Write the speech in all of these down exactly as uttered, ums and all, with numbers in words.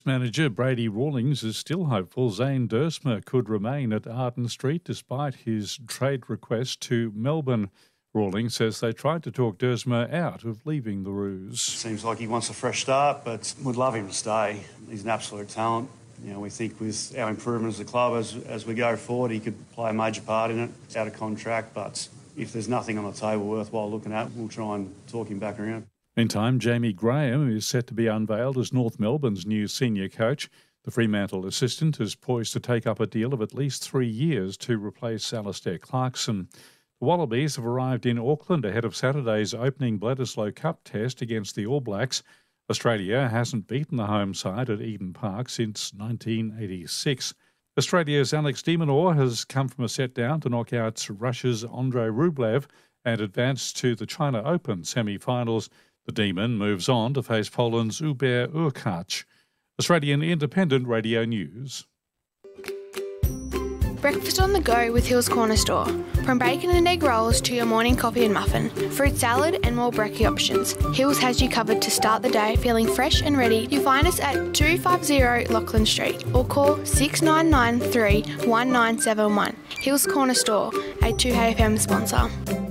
Manager Brady Rawlings is still hopeful Zane Duursma could remain at Arden Street despite his trade request to Melbourne. Rawlings says they tried to talk Duursma out of leaving the Roos. Seems like he wants a fresh start, but would love him to stay. He's an absolute talent. You know, we think with our improvement as a club as, as we go forward, he could play a major part in it. It's out of contract, but if there's nothing on the table worthwhile looking at, we'll try and talk him back around. Meantime, Jamie Graham is set to be unveiled as North Melbourne's new senior coach. The Fremantle assistant is poised to take up a deal of at least three years to replace Alistair Clarkson. The Wallabies have arrived in Auckland ahead of Saturday's opening Bledisloe Cup test against the All Blacks. Australia hasn't beaten the home side at Eden Park since nineteen eighty-six. Australia's Alex de Minaur has come from a set down to knock out Russia's Andrei Rublev and advance to the China Open semi-finals. The Demon moves on to face Poland's Hubert Urkacz. Australian Independent Radio News. Breakfast on the go with Hills Corner Store. From bacon and egg rolls to your morning coffee and muffin, fruit salad and more brekkie options, Hills has you covered to start the day feeling fresh and ready. You find us at two fifty Lachlan Street or call six nine nine three, one nine seven one. Hills Corner Store, a two H F M sponsor.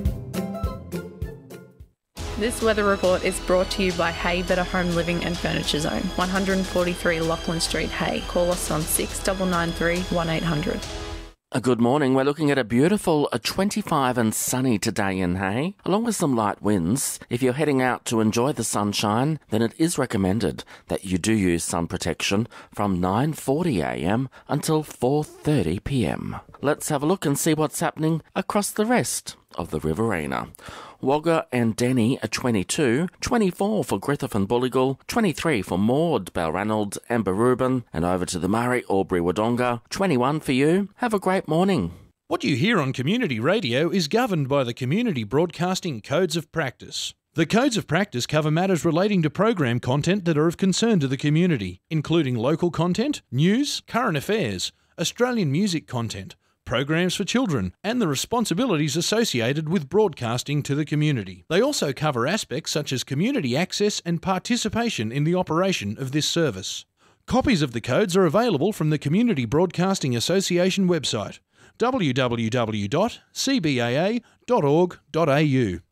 This weather report is brought to you by Hay Better Home Living and Furniture Zone, one forty-three Lachlan Street, Hay. Call us on six nine nine three, one eight hundred. A good morning. We're looking at a beautiful a twenty-five and sunny today in Hay, along with some light winds. If you're heading out to enjoy the sunshine, then it is recommended that you do use sun protection from nine forty a m until four thirty p m. Let's have a look and see what's happening across the rest of the Riverina. Wagga and Denny are twenty-two, twenty-four for Griffith and Bulligal, twenty-three for Maud, Balranald and Barubin, and over to the Murray, Albury, Wodonga, twenty-one for you. Have a great morning. What you hear on community radio is governed by the Community Broadcasting Codes of Practice. The Codes of Practice cover matters relating to program content that are of concern to the community, including local content, news, current affairs, Australian music content, programs for children, and the responsibilities associated with broadcasting to the community. They also cover aspects such as community access and participation in the operation of this service. Copies of the codes are available from the Community Broadcasting Association website, w w w dot c b a a dot org dot a u.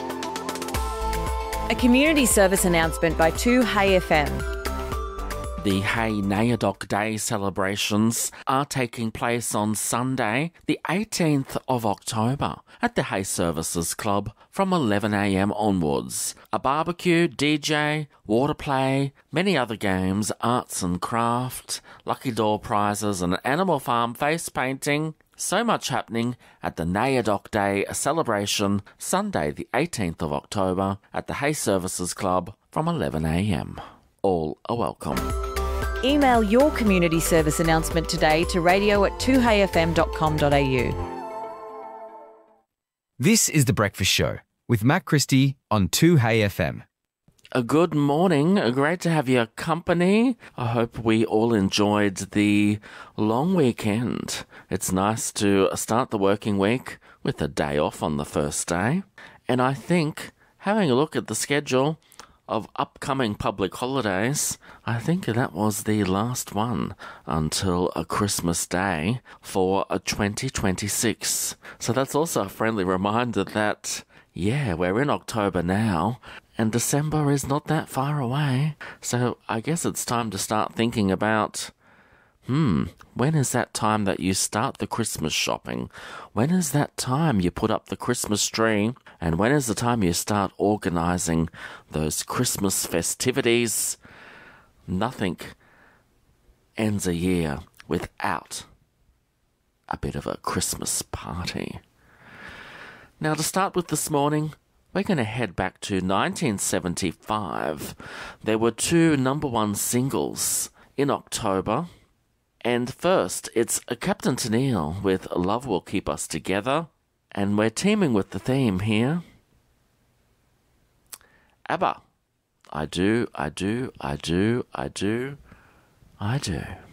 A community service announcement by two Hay F M. The Hay Nayadoc Day celebrations are taking place on Sunday, the eighteenth of October, at the Hay Services Club from eleven a m onwards. A barbecue, D J, water play, many other games, arts and craft, lucky door prizes and Animal Farm face painting. So much happening at the Nayadoc Day celebration, Sunday the eighteenth of October, at the Hay Services Club from eleven a m. All are welcome. Email your community service announcement today to radio at two hay f m dot com dot a u. This is The Breakfast Show with Matt Christie on two Hay F M. A good morning. Great to have your company. I hope we all enjoyed the long weekend. It's nice to start the working week with a day off on the first day. And I think, having a look at the schedule of upcoming public holidays, I think that was the last one until a Christmas Day for a twenty twenty-six. So that's also a friendly reminder that, yeah, we're in October now, and December is not that far away. So I guess it's time to start thinking about, hmm, when is that time that you start the Christmas shopping? When is that time you put up the Christmas tree? And when is the time you start organising those Christmas festivities? Nothing ends a year without a bit of a Christmas party. Now, to start with this morning, we're going to head back to nineteen seventy-five. There were two number one singles in October. And first, it's a Captain Tennille with Love Will Keep Us Together. And we're teaming with the theme here. ABBA. I do, I do, I do, I do, I do.